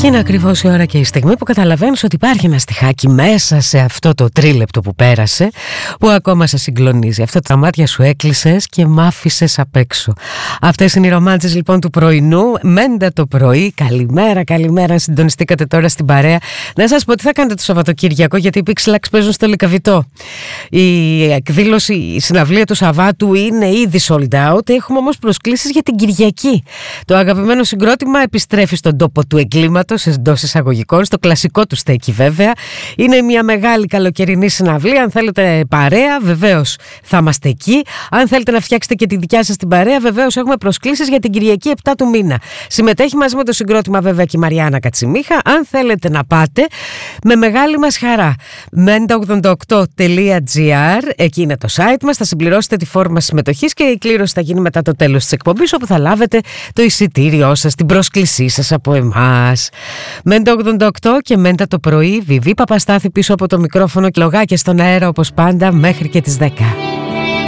Και είναι ακριβώς η ώρα και η στιγμή που καταλαβαίνεις ότι υπάρχει ένα στιχάκι μέσα σε αυτό το τρίλεπτο που πέρασε, που ακόμα σε συγκλονίζει. Αυτό τα μάτια σου έκλεισες και μ' άφησες απ' έξω. Αυτές είναι οι ρομάντσες λοιπόν του πρωινού. Μέντα το πρωί. Καλημέρα, καλημέρα. Συντονιστήκατε τώρα στην παρέα. Να σας πω τι θα κάνετε το Σαββατοκύριακο, γιατί οι Pixelax παίζουν στο Λυκαβητό. Η εκδήλωση, η συναυλία του Σαββάτου είναι ήδη sold out. Έχουμε όμως προσκλήσεις για την Κυριακή. Το αγαπημένο συγκρότημα επιστρέφει στον τόπο του εγκλήματος, εντός εισαγωγικών, στο κλασικό του στέκι βέβαια. Είναι μια μεγάλη καλοκαιρινή συναυλία. Αν θέλετε παρέα, βεβαίως θα είμαστε εκεί. Αν θέλετε να φτιάξετε και τη δικιά σας την παρέα, βεβαίως έχουμε προσκλήσεις για την Κυριακή 7 του μήνα. Συμμετέχει μαζί με το συγκρότημα βέβαια και η Μαριάννα Κατσιμίχα. Αν θέλετε να πάτε, με μεγάλη μας χαρά. menta88.gr, εκεί είναι το site μας. Θα συμπληρώσετε τη φόρμα συμμετοχής και η κλήρωση θα γίνει μετά το τέλος της εκπομπής, όπου θα λάβετε το εισιτήριό σας, την πρόσκλησή σας από εμάς. Μέντα88 και Μέντα το πρωί. Βιβί Παπαστάθη πίσω από το μικρόφωνο και λογάκια στον αέρα όπως πάντα μέχρι και τις 10.